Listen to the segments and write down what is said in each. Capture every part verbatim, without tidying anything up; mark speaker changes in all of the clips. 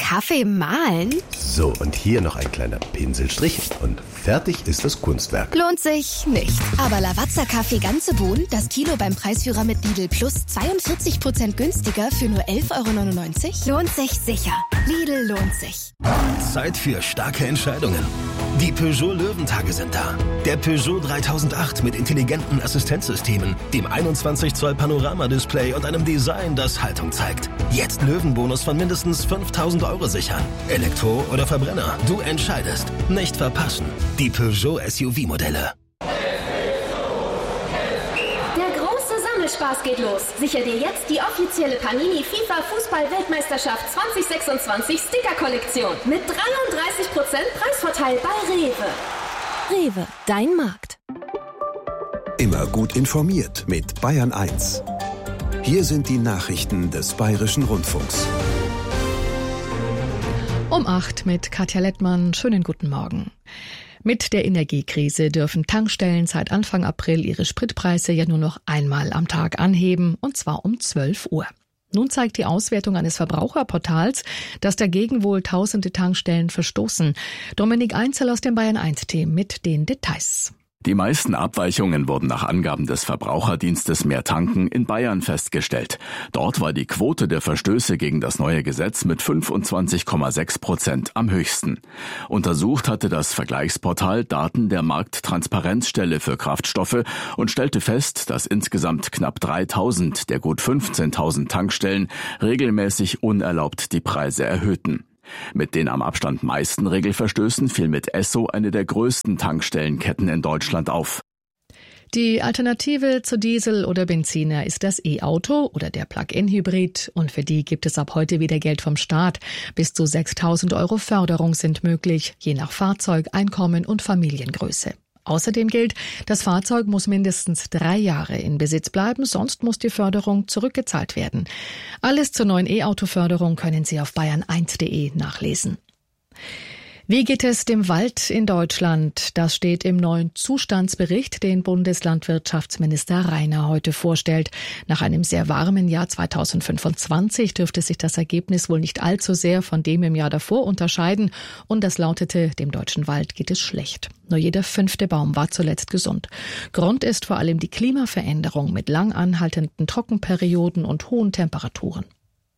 Speaker 1: Kaffee mahlen?
Speaker 2: So, und hier noch ein kleiner Pinselstrich und fertig ist das Kunstwerk.
Speaker 1: Lohnt sich nicht. Aber Lavazza-Kaffee ganze Bohnen, das Kilo beim Preisführer mit Lidl Plus zweiundvierzig Prozent günstiger für nur elf Euro neunundneunzig? Lohnt sich sicher. Lidl lohnt sich.
Speaker 3: Zeit für starke Entscheidungen. Die Peugeot Löwentage sind da. Der Peugeot dreitausendacht mit intelligenten Assistenzsystemen, dem einundzwanzig Zoll Panoramadisplay und einem Design, das Haltung zeigt. Jetzt Löwenbonus von mindestens fünftausend Euro sichern. Elektro oder Verbrenner, du entscheidest. Nicht verpassen. Die Peugeot S U V-Modelle.
Speaker 4: Spaß geht los. Sicher dir jetzt die offizielle Panini FIFA Fußball-Weltmeisterschaft zwanzig sechsundzwanzig Sticker-Kollektion mit dreiunddreißig Prozent Preisvorteil bei Rewe.
Speaker 1: Rewe, dein Markt.
Speaker 5: Immer gut informiert mit Bayern eins. Hier sind die Nachrichten des Bayerischen Rundfunks.
Speaker 6: Um acht mit Katja Lettmann. Schönen guten Morgen. Mit der Energiekrise dürfen Tankstellen seit Anfang April ihre Spritpreise ja nur noch einmal am Tag anheben, und zwar um zwölf Uhr. Nun zeigt die Auswertung eines Verbraucherportals, dass dagegen wohl tausende Tankstellen verstoßen. Dominik Einzel aus dem Bayern eins Team mit den Details.
Speaker 7: Die meisten Abweichungen wurden nach Angaben des Verbraucherdienstes Mehr Tanken in Bayern festgestellt. Dort war die Quote der Verstöße gegen das neue Gesetz mit fünfundzwanzig Komma sechs Prozent am höchsten. Untersucht hatte das Vergleichsportal Daten der Markttransparenzstelle für Kraftstoffe und stellte fest, dass insgesamt knapp dreitausend der gut fünfzehntausend Tankstellen regelmäßig unerlaubt die Preise erhöhten. Mit den am Abstand meisten Regelverstößen fiel mit Esso eine der größten Tankstellenketten in Deutschland auf.
Speaker 6: Die Alternative zu Diesel oder Benziner ist das E-Auto oder der Plug-in-Hybrid, und für die gibt es ab heute wieder Geld vom Staat. Bis zu sechstausend Euro Förderung sind möglich, je nach Fahrzeug, Einkommen und Familiengröße. Außerdem gilt, das Fahrzeug muss mindestens drei Jahre in Besitz bleiben, sonst muss die Förderung zurückgezahlt werden. Alles zur neuen E-Auto-Förderung können Sie auf bayern eins punkt de nachlesen. Wie geht es dem Wald in Deutschland? Das steht im neuen Zustandsbericht, den Bundeslandwirtschaftsminister Rainer heute vorstellt. Nach einem sehr warmen Jahr zweitausendfünfundzwanzig dürfte sich das Ergebnis wohl nicht allzu sehr von dem im Jahr davor unterscheiden. Und das lautete, dem deutschen Wald geht es schlecht. Nur jeder fünfte Baum war zuletzt gesund. Grund ist vor allem die Klimaveränderung mit lang anhaltenden Trockenperioden und hohen Temperaturen.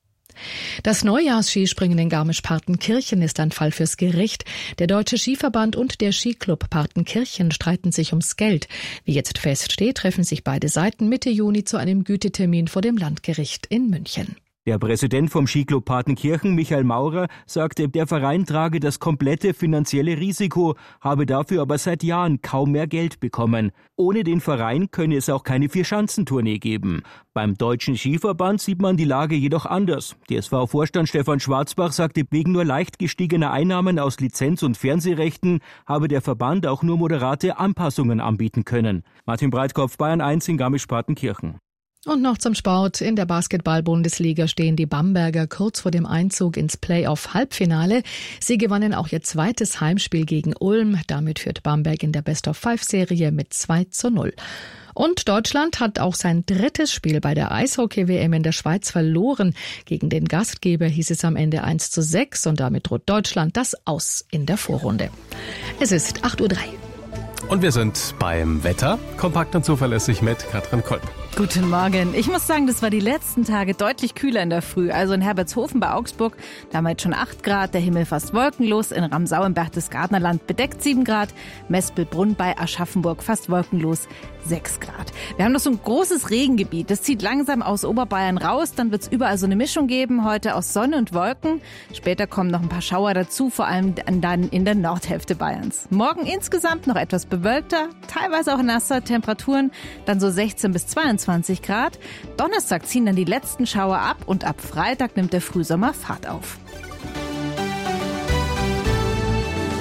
Speaker 6: Das Neujahrsskispringen in Garmisch-Partenkirchen ist ein Fall fürs Gericht. Der Deutsche Skiverband und der Skiclub Partenkirchen streiten sich ums Geld. Wie jetzt feststeht, treffen sich beide Seiten Mitte Juni zu einem Gütetermin vor dem Landgericht in München.
Speaker 8: Der Präsident vom Skiclub Partenkirchen, Michael Maurer, sagte, der Verein trage das komplette finanzielle Risiko, habe dafür aber seit Jahren kaum mehr Geld bekommen. Ohne den Verein könne es auch keine Vierschanzentournee geben. Beim Deutschen Skiverband sieht man die Lage jedoch anders. D S V-Vorstand Stefan Schwarzbach sagte, wegen nur leicht gestiegener Einnahmen aus Lizenz- und Fernsehrechten habe der Verband auch nur moderate Anpassungen anbieten können. Martin Breitkopf, Bayern eins in Garmisch-Partenkirchen.
Speaker 6: Und noch zum Sport. In der Basketball-Bundesliga stehen die Bamberger kurz vor dem Einzug ins Playoff-Halbfinale. Sie gewannen auch ihr zweites Heimspiel gegen Ulm. Damit führt Bamberg in der Best-of-Five-Serie mit zwei zu null. Und Deutschland hat auch sein drittes Spiel bei der Eishockey-W M in der Schweiz verloren. Gegen den Gastgeber hieß es am Ende eins zu sechs und damit droht Deutschland das Aus in der Vorrunde. Es ist acht Uhr drei.
Speaker 9: Und wir sind beim Wetter, kompakt und zuverlässig mit Katrin Kolb.
Speaker 10: Guten Morgen. Ich muss sagen, das war die letzten Tage deutlich kühler in der Früh. Also in Herbertshofen bei Augsburg, da haben wir jetzt schon acht Grad, der Himmel fast wolkenlos. In Ramsau im Berchtesgadener Land bedeckt sieben Grad. Mespelbrunn bei Aschaffenburg fast wolkenlos sechs Grad. Wir haben noch so ein großes Regengebiet. Das zieht langsam aus Oberbayern raus. Dann wird es überall so eine Mischung geben. Heute aus Sonne und Wolken. Später kommen noch ein paar Schauer dazu, vor allem dann in der Nordhälfte Bayerns. Morgen insgesamt noch etwas bewölkter, teilweise auch nasser, Temperaturen dann so sechzehn bis zweiundzwanzig Grad. Donnerstag ziehen dann die letzten Schauer ab und ab Freitag nimmt der Frühsommer Fahrt auf.
Speaker 9: Wo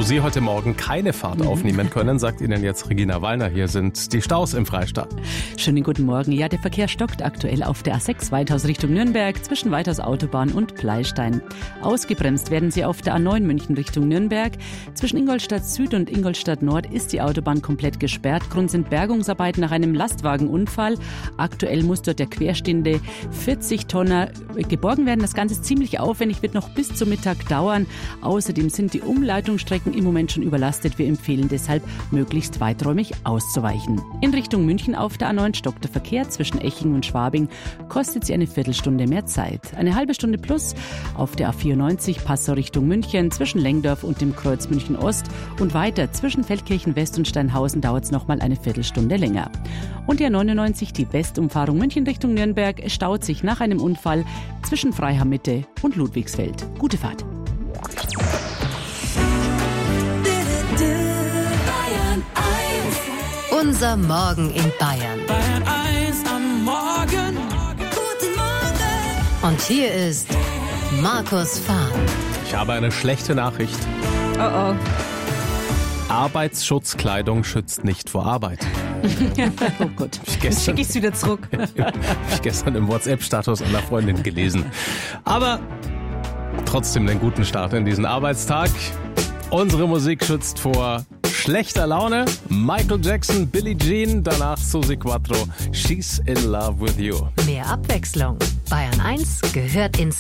Speaker 9: wo Sie heute Morgen keine Fahrt aufnehmen können, sagt Ihnen jetzt Regina Wallner. Hier sind die Staus im Freistaat.
Speaker 11: Schönen guten Morgen. Ja, der Verkehr stockt aktuell auf der A sechs Weithaus Richtung Nürnberg zwischen Weithaus Autobahn und Pleystein. Ausgebremst werden Sie auf der A neun München Richtung Nürnberg. Zwischen Ingolstadt Süd und Ingolstadt Nord ist die Autobahn komplett gesperrt. Grund sind Bergungsarbeiten nach einem Lastwagenunfall. Aktuell muss dort der querstehende vierzig Tonner geborgen werden. Das Ganze ist ziemlich aufwendig, wird noch bis zum Mittag dauern. Außerdem sind die Umleitungsstrecken im Moment schon überlastet. Wir empfehlen deshalb, möglichst weiträumig auszuweichen. In Richtung München auf der A neun stockt der Verkehr zwischen Eching und Schwabing. Kostet sie eine Viertelstunde mehr Zeit. Eine halbe Stunde plus auf der A vierundneunzig Passau Richtung München zwischen Lengdorf und dem Kreuz München Ost. Und weiter zwischen Feldkirchen West und Steinhausen dauert es nochmal eine Viertelstunde länger. Und die A neunundneunzig, die Westumfahrung München Richtung Nürnberg, staut sich nach einem Unfall zwischen Freiham Mitte und Ludwigsfeld. Gute Fahrt.
Speaker 12: Unser Morgen in Bayern.
Speaker 13: Bayern eins am Morgen.
Speaker 12: Guten Morgen. Und hier ist Markus Fahr.
Speaker 9: Ich habe eine schlechte Nachricht.
Speaker 10: Oh oh.
Speaker 9: Arbeitsschutzkleidung schützt nicht vor Arbeit.
Speaker 10: Oh Gott,
Speaker 9: jetzt
Speaker 10: schicke ich es wieder zurück.
Speaker 9: Habe ich gestern im WhatsApp-Status einer Freundin gelesen. Aber trotzdem einen guten Start in diesen Arbeitstag. Unsere Musik schützt vor schlechter Laune. Michael Jackson, Billie Jean, danach Susi Quattro, She's in Love with You.
Speaker 12: Mehr Abwechslung. Bayern eins gehört ins